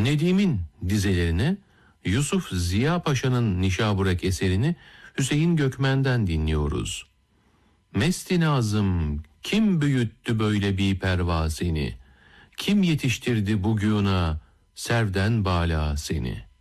Nedim'in dizelerine, Yusuf Ziya Paşa'nın Nişaburek eserini Hüseyin Gökmen'den dinliyoruz. Mest-i Nazım, kim büyüttü böyle bir perva seni? Kim yetiştirdi bugüna servden bala seni?